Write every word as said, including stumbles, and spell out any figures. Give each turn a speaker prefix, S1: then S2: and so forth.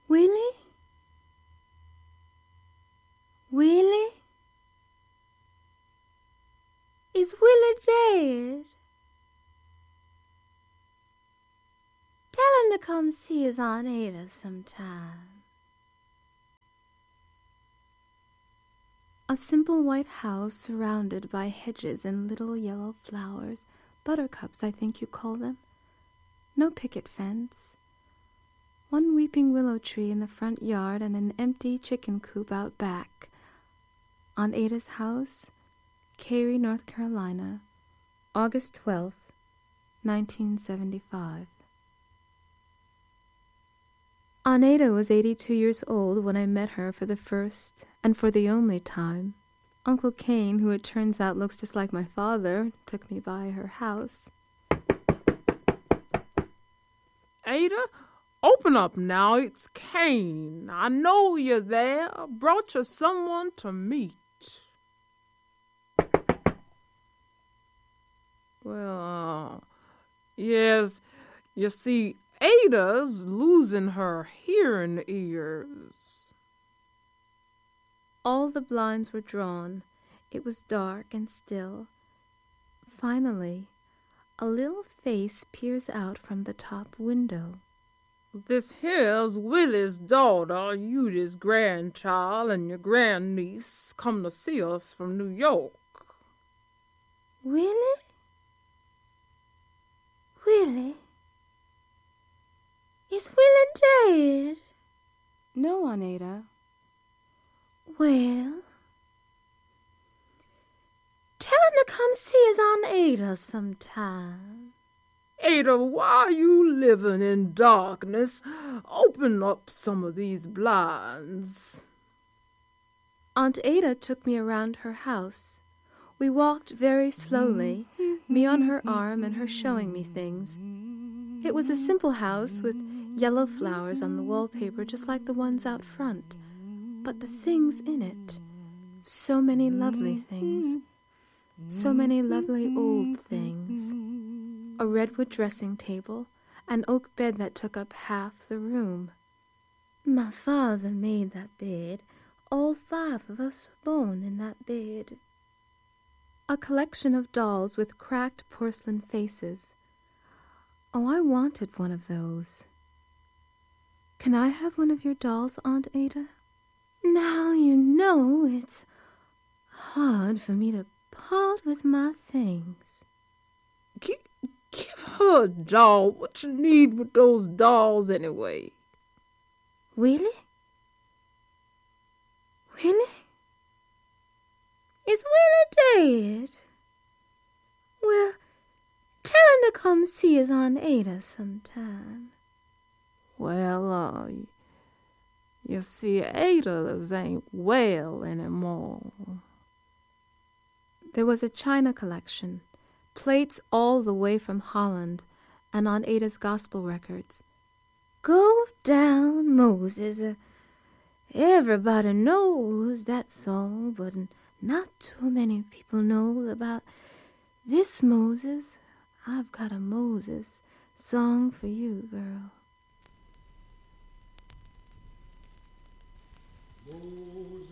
S1: Willie? Willie? Is Willie dead? Tell him to come see his Aunt Ada sometime. A simple white house surrounded by hedges and little yellow flowers, buttercups, I think you call them. No picket fence. One weeping willow tree in the front yard and an empty chicken coop out back. Aunt Ada's house, Cary, North Carolina, August twelfth, nineteen seventy-five. Aunt Ada was eighty-two years old when I met her for the first and for the only time. Uncle Cain, who it turns out looks just like my father, took me by her house.
S2: Ada, open up now. It's Cain. I know you're there. Brought you someone to meet. Well, uh, yes, you see, Ada's losing her hearing ears.
S1: All the blinds were drawn. It was dark and still. Finally, a little face peers out from the top window.
S2: This here's Willie's daughter, Eudy's grandchild, and your grandniece come to see us from New York.
S1: Willie? Willie? Is Willie dead?
S3: No, Aunt Ada.
S1: Well, tell him to come see his Aunt Ada sometime.
S2: Ada, why are you living in darkness? Open up some of these blinds.
S1: Aunt Ada took me around her house. We walked very slowly, me on her arm and her showing me things. It was a simple house with yellow flowers on the wallpaper just like the ones out front. But the things in it, so many lovely things, so many lovely old things. A redwood dressing table, an oak bed that took up half the room. My father made that bed. All five of us were born in that bed. A collection of dolls with cracked porcelain faces. Oh, I wanted one of those. Can I have one of your dolls, Aunt Ada? Now you know it's hard for me to part with my things.
S2: Give, give her a doll. What you need with those dolls anyway?
S1: Willie? Willie? Is Willie dead? Well, tell him to come see his Aunt Ada sometime.
S2: Well, uh, you see, Ada's ain't well anymore.
S1: There was a china collection, plates all the way from Holland, and Aunt Ada's gospel records. Go down, Moses. Uh, everybody knows that song, but not too many people know about this Moses. I've got a Moses song for you, girl.
S4: Moses.